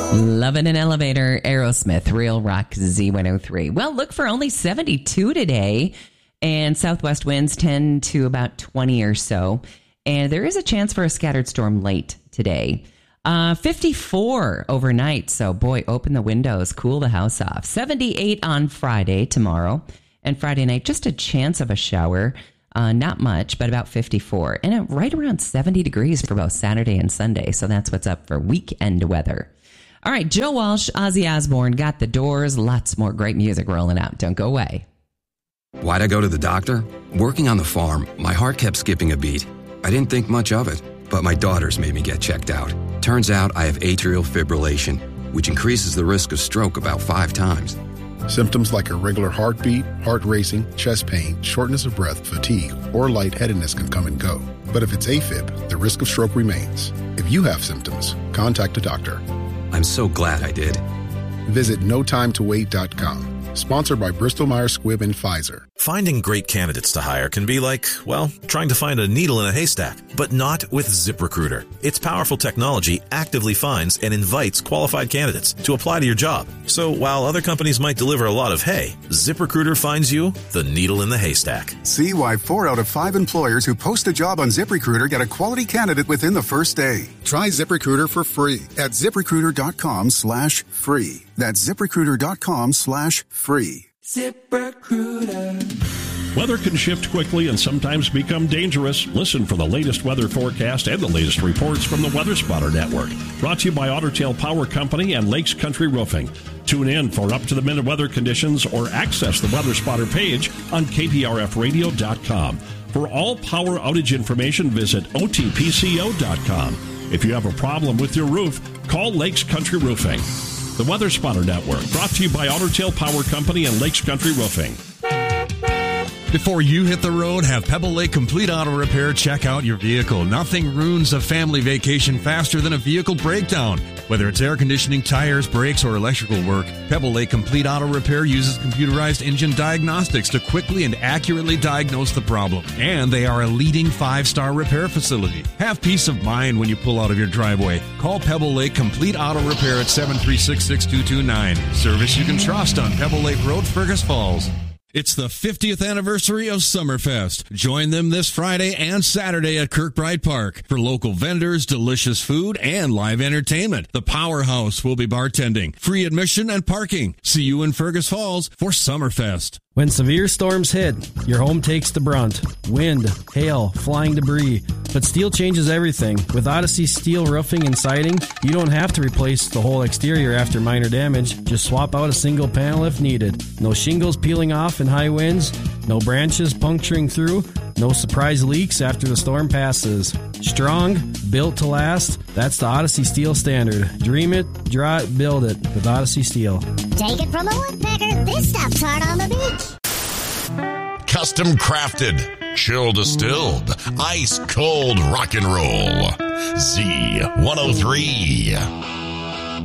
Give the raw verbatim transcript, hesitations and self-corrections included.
Love in an Elevator, Aerosmith, Real Rock Z one oh three. Well, look for only seventy-two today, and southwest winds ten to about twenty or so. And there is a chance for a scattered storm late today. Uh, fifty-four overnight, so boy, open the windows, cool the house off. seventy-eight on Friday, tomorrow, and Friday night, just a chance of a shower. Uh, not much, but about fifty-four. And uh, right around seventy degrees for both Saturday and Sunday. So that's what's up for weekend weather. All right, Joe Walsh, Ozzy Osbourne, Got the Doors. Lots more great music rolling out. Don't go away. Why'd I go to the doctor? Working on the farm, my heart kept skipping a beat. I didn't think much of it, but my daughters made me get checked out. Turns out I have atrial fibrillation, which increases the risk of stroke about five times. Symptoms like irregular heartbeat, heart racing, chest pain, shortness of breath, fatigue, or lightheadedness can come and go. But if it's AFib, the risk of stroke remains. If you have symptoms, contact a doctor. I'm so glad I did. Visit no time to wait dot com. Sponsored by Bristol-Myers Squibb and Pfizer. Finding great candidates to hire can be like, well, trying to find a needle in a haystack, but not with ZipRecruiter. Its powerful technology actively finds and invites qualified candidates to apply to your job. So while other companies might deliver a lot of hay, ZipRecruiter finds you the needle in the haystack. See why four out of five employers who post a job on ZipRecruiter get a quality candidate within the first day. Try ZipRecruiter for free at ZipRecruiter.com slash free. That's ZipRecruiter.com slash free. ZipRecruiter. Weather can shift quickly and sometimes become dangerous. Listen for the latest weather forecast and the latest reports from the Weather Spotter Network. Brought to you by Otter Tail Power Company and Lakes Country Roofing. Tune in for up-to-the-minute weather conditions or access the Weather Spotter page on K P R F radio dot com. For all power outage information, visit O T P C O dot com. If you have a problem with your roof, call Lakes Country Roofing. The Weather Spotter Network, brought to you by Otter Tail Power Company and Lakes Country Roofing. Before you hit the road, have Pebble Lake Complete Auto Repair check out your vehicle. Nothing ruins a family vacation faster than a vehicle breakdown. Whether it's air conditioning, tires, brakes, or electrical work, Pebble Lake Complete Auto Repair uses computerized engine diagnostics to quickly and accurately diagnose the problem. And they are a leading five-star repair facility. Have peace of mind when you pull out of your driveway. Call Pebble Lake Complete Auto Repair at seven three six, six two two nine. Service you can trust on Pebble Lake Road, Fergus Falls. It's the fiftieth anniversary of Summerfest. Join them this Friday and Saturday at Kirkbride Park for local vendors, delicious food, and live entertainment. The Powerhouse will be bartending, free admission and parking. See you in Fergus Falls for Summerfest. When severe storms hit, your home takes the brunt. Wind, hail, flying debris. But steel changes everything. With Odyssey Steel Roofing and Siding, you don't have to replace the whole exterior after minor damage. Just swap out a single panel if needed. No shingles peeling off in high winds. No branches puncturing through. No surprise leaks after the storm passes. Strong, built to last. That's the Odyssey Steel standard. Dream it, draw it, build it with Odyssey Steel. Take it from a woodpecker. This stuff's hard on the beach. Custom crafted, chill distilled, ice cold rock and roll. Z one oh three.